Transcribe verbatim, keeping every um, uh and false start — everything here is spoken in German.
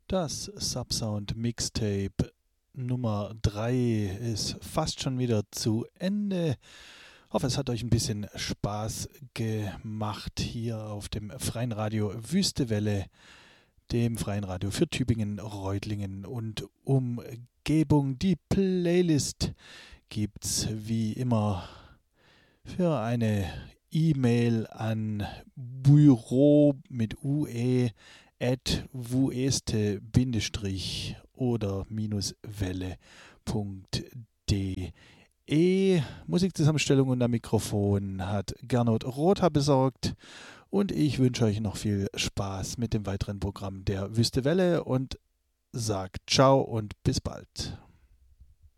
Das Subsound Mixtape Nummer drei ist fast schon wieder zu Ende. Ich hoffe, es hat euch ein bisschen Spaß gemacht hier auf dem Freien Radio Wüstewelle, dem Freien Radio für Tübingen, Reutlingen und Umgebung. Die Playlist gibt's wie immer für eine E-Mail an Büro mit ue at wueste oder minus welle punkt de. Musikzusammenstellung und am Mikrofon hat Gernot Rother besorgt und ich wünsche euch noch viel Spaß mit dem weiteren Programm der Wüste Welle und sag ciao und bis bald.